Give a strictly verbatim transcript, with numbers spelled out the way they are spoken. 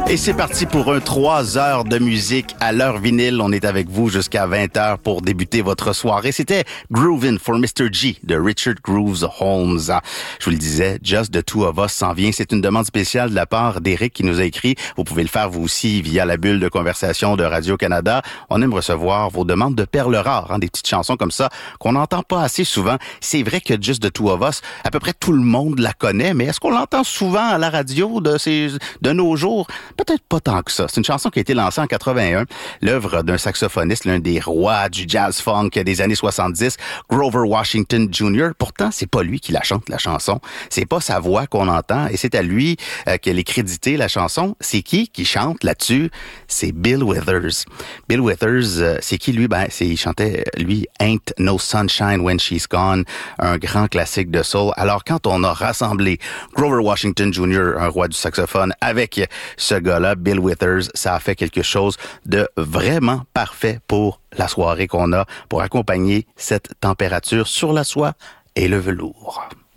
Et c'est parti pour un trois heures de musique à l'heure vinyle. On est avec vous jusqu'à vingt heures pour débuter votre soirée. C'était Groovin' for mister G de Richard Grooves Holmes. Je vous le disais, Just the Two of Us s'en vient. C'est une demande spéciale de la part d'Éric qui nous a écrit. Vous pouvez le faire vous aussi via la bulle de conversation de Radio-Canada. On aime recevoir vos demandes de perles rares, hein, des petites chansons comme ça qu'on n'entend pas assez souvent. C'est vrai que Just the Two of Us, à peu près tout le monde la connaît, mais est-ce qu'on l'entend souvent à la radio de, ces, de nos jours? Peut-être pas tant que ça. C'est une chanson qui a été lancée en quatre-vingt-un, l'œuvre d'un saxophoniste, l'un des rois du jazz funk des années soixante-dix, Grover Washington junior Pourtant, c'est pas lui qui la chante, la chanson. C'est pas sa voix qu'on entend, et c'est à lui euh, qu'elle est créditée, la chanson. C'est qui qui chante là-dessus? C'est Bill Withers. Bill Withers, euh, c'est qui lui? Ben, c'est, il chantait, lui, Ain't No Sunshine When She's Gone, un grand classique de soul. Alors, quand on a rassemblé Grover Washington junior, un roi du saxophone, avec ce gars-là, Bill Withers, ça a fait quelque chose de vraiment parfait pour la soirée qu'on a, pour accompagner cette température sur la soie et le velours.